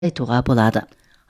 айтуға болады.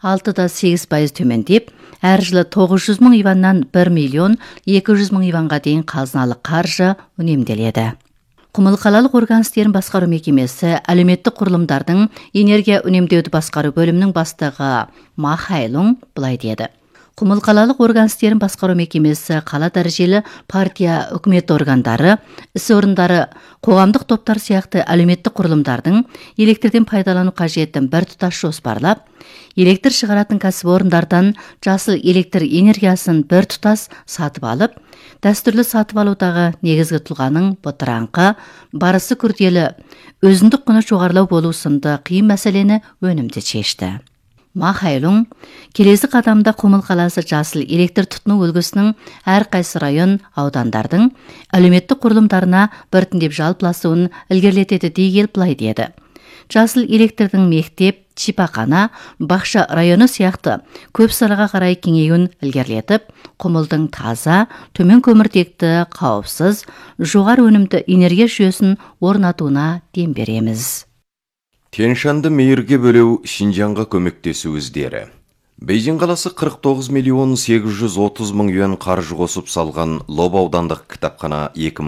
6-8% төмендеп, әр жылы 900 мың иваннан 1 миллион 200 мың иванға дейін қазыналы қаржы үнемделеді. Құмыл қалалық орган істерін басқару мекемесі әлеуметтік құрылымдардың энергия үнемдеуді басқару бөлімінің бастығы Ма Хайлун былай деді. Құмыл қалалық орган істерін басқару мекемесі қала дәрежелі партия, үкімет органдары, іс орындары, қоғамдық топтар сияқты әлеуметтік құрылымдардың электрден пайдалану қажетін бір тұтас жоспарлап, электр шығаратын кәсіпорындардан жасыл электр энергиясын бір тұтас сатып алып, дәстүрлі сатып алудағы негізгі тұлғаның бытыраңқы, барысы күрделі, өзіндік құны жоғарылау болу сынды қиын мәселені өнімді шешті. Ма Хайлун келесі қадамда Құмыл қаласы жасыл электр тұтыну үлгісінің әрқайсы район аудандардың әлеуметтік құрылымдарына біртіндеп жалпыласуын ілгерілетеді дей келіп былай деді. Жасыл электрдің мектеп, шипахана, бақша районы сияқты көп салаға қарай кеңеюін ілгерілетіп, Құмылдың таза, төмен көміртекті, қауіпсіз, жоғары өнімді энергия жүйесін орнатуына дем береміз. Тянь-Шаньды мейірге бөлеу Шинжанға көмектесу іздері. Бейжің қаласы 49 миллион 830 мың юан қаржы қосып салған Лоба аудандық кітапхана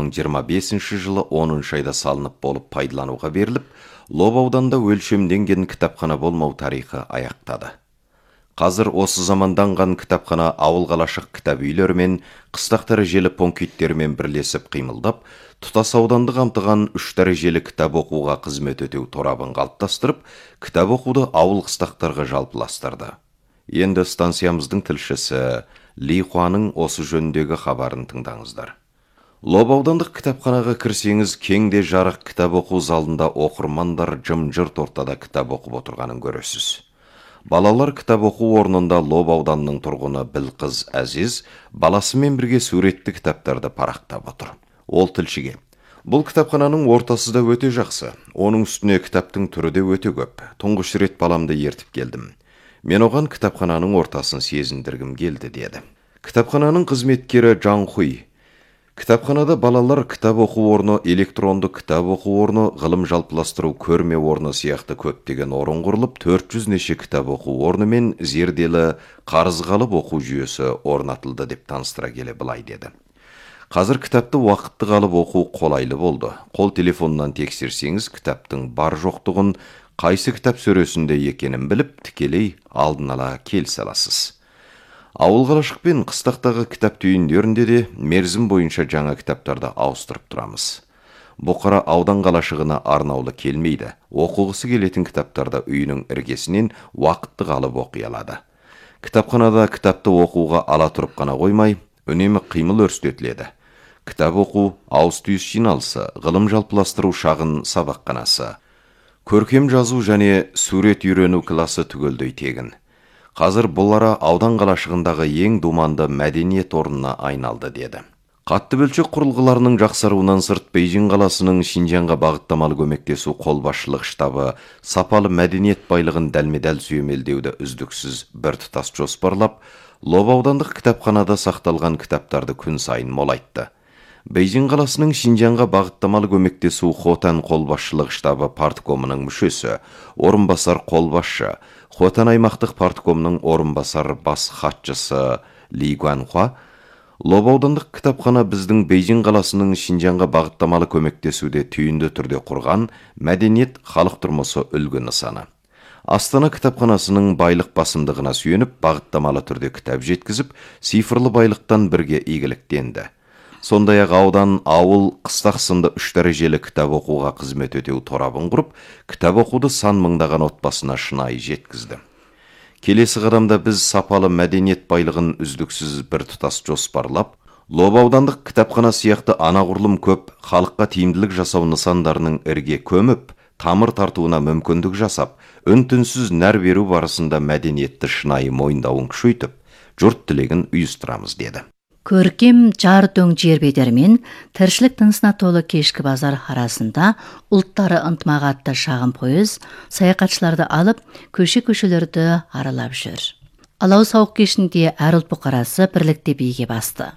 2025 жылы 10 айда салынып болып пайдалануға беріліп, Лоба ауданда өлшемденген кітапхана болмау тарихы аяқтады. Қазір осы заманданған кітапхана ауыл қалашық кітап үйлері мен қыстақ дәрежелі пункттермен бірлесіп қимылдап, тұтас ауданды қамтыған 3 дәрежелі кітап оқуға қызмет өтеу торабын қалыптастырып, кітап оқуды ауыл қыстақтарға жалпыластырды. Енді станциямыздың тілшісі Ли Хуаның осы жөніндегі хабарын тыңдаңыздар. Лоба аудандық кітапханаға кірсеңіз, кеңде жарық кітап оқу залында оқырмандар жым-жырт ортада кітап оқып отырғанын көресіз. Балалар кітап оқу орнында Лоба ауданының тұрғыны Білқыз Әзиз баласымен бірге суретті кітаптарды парақтап отыр. Ол тілшіге: "Бұл кітапхананың ортасы да өте жақсы. Оның үстіне кітаптың түрі де өте көп. Тұңғыш рет баламды ертіп келдім. Мен оған кітапхананың ортасын сезіндіргім келді", деді. Кітапхананың қызметкері Жан Хуй: "Кітапханада балалар кітап оқу орны, электронды кітап оқу орны, ғылым жалпыластыру көрме орны сияқты көптеген орын құрылып, 400 неше кітап оқу орны мен зерделі қарызғалып оқу жүйесі орнатылды", деп таныстыра келе былай деді. "Қазір кітапты уақытты қалып оқу қолайлы болды. Қол телефоннан тексерсеңіз, кітаптың бар жоқтығын, қайсы кітап сөресінде екенін біліп, тікелей алдын ала келісе аласыз. Ауыл қалашық пен қыстақтағы кітап түйіндерінде де мерзім бойынша жаңа кітаптарды ауыстырып тұрамыз. Бұқара аудан қалашығына арнаулы келмейді. Оқығысы келетін кітаптарды үйінің іргесінен уақытты қалып оқи алады. Кітапханада кітапты оқуға ала тұрып қана қоймай, үнемі қимыл өрістетіледі. Кітап оқу, ауыс-түйіс жиналысы, ғылым жалпыластыру шағын сабақханасы, көркем жазу және сурет үйрену класы түгелдей тегін. Қазір бұл ара аудан қалашығындағы ең думанды мәдениет орнына айналды", деді. Қатты бөлшек құрылғыларының жақсаруынан сырт, Бейжің қаласының Шинжанға бағыттамалы көмектесу қолбасшылық штабы сапалы мәдениет байлығын дәлме-дәл сүйемелдеуді үздіксіз бір тұтас жоспарлап, Лоба аудандық кітапханада сақталған кітаптарды күн сайын молайтты. Бейжің қаласының Шинжанға бағыттамалы көмектесу Хотан қолбасшылық штабы парткомының мүшесі, орынбасар қолбасшы, Хотан аймақтық парткомның орынбасар бас хатшысы Ли Гуанхуа: "Лоба аудандық кітапхана біздің Бейжің қаласының Шинжанға бағыттамалы көмектесуде түйінді түрде құрған мәдениет халық тұрмысы үлгі нысаны. Астана кітапханасының байлық басымдығына сүйеніп, бағыттамалы түрде кітап жеткізіп, цифрлы байлықтан бірге игіліктенді. Сондай-ақ аудан, ауыл, қыстақ сынды 3 дәрежелі кітап оқуға қызмет өтеу торабын құрып, кітап оқуды сан мыңдаған отбасына шынайы жеткізді. Келесі қадамда біз сапалы мәдениет байлығын үздіксіз бір тұтас жоспарлап, Лоба аудандық кітапхана сияқты анағұрлым көп халыққа тиімділік жасау нысандарының ірге көміп, тамыр тартуына мүмкіндік жасап, үн-түнсіз нәр беру барысында мәдениетті шынайы мойындауын күшейтіп, жұрт тілегін ұйыстырамыз", деді. Көркем жар дөң жер бедермен тіршілік тынысына толы кешкі базар арасында ұлттары ынтымағы атты шағын пойыз саяхатшыларды алып, көше-көшелерді аралап жүр. Алау сауық кешінде әр ұлт бұқарасы бірлікте биге басты.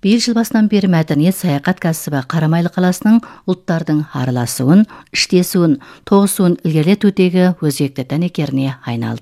Биыл жыл басынан бері мәдениет саяхат кәсібі Қарамайлы қаласының ұлттардың араласуын, іштесуін, тоғысуын ілгерілетудегі өзекті дәнекеріне айналды.